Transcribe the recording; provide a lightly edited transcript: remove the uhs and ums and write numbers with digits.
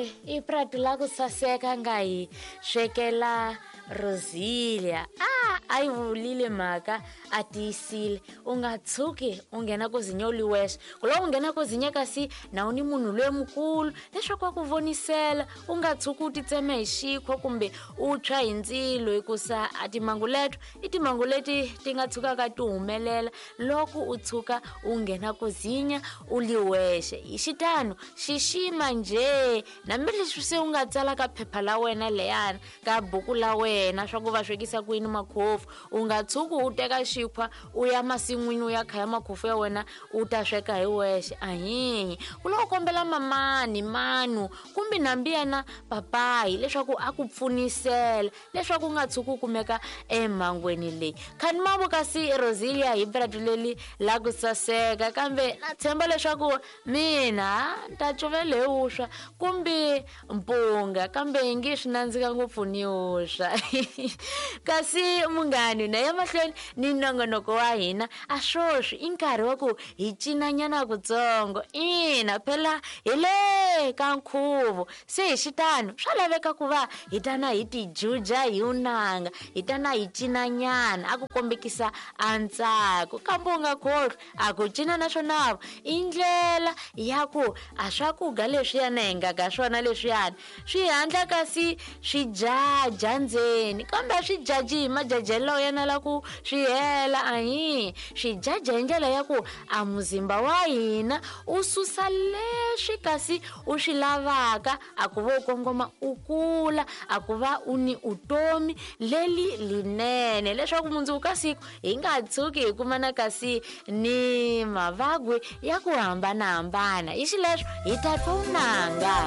iprati la ku saseka nga hi swekela Rosilia. Ayi vulile mhaka a tiyisile u nga tshuki u nghena ku zinya u liwexe ku loko u nghena ku zinya kasi na u ni munhu loyi mukulu leswaku a ku vonisela u nga tshuki u titseme hi xikhwa kumbe u tshwa hi ndzilo hikusa a timhangu leto i timhangu leti ti nga tshukaka ti humelela loko u tshuka u nghena ku zinya u liwexe hi xitano xixima njhe nambileswi se u nga tsala ka phepha la wena leyana ka buku la wena swa ku va swekisa ku yini makhofu u nga tshuki u teka xikhwa u ya masin'wini u ya khaya makhofu ya wena u ta sweka hi wexe ahihi ku loko kombela mamani manu kumbe nambi yena papayi leswaku a ku pfunisela leswaku u nga tshuki u kumeka emhangweni leyi khani mavokasi Rosilia hi brati leli la ku saseka kambe na tshemba leswaku mina ta cuvele hi uswa kumbe mpunga kambe hi nge swi nandzika ngopfu ni uswa kasi munghani na ya mahlweni ni nongonoko wa hina a swoswi i nkarhi wa ku hi cinanyana kutsongo ina phela hi le ka nkhuvo se hi xitano swa laveka ku va hi tana hi ti juja hi unanga hi tana hi cinanyana a ku kombekisa a ntsako kambe u nga khohlwi a ku cina na swonavo i ndlela ya ku a swakudya leswiyana hi nga ka swona leswiyani swi handla kasi swi jaja ndzeni kambe a swi jaji hi majajelo yana la ku swi hela ahi swi jaja hi ndlela ya ku a muzimba wa hina u susa leswi kasi u swi lavaka a ku va u kongoma u kula a ku va u ni utomi leli linene leswaku mundzuku ka siku hi nga tshuki hi kumana kasi ni mavagwe ya ku hambanahambana hi xileswo hi ta twa unanga.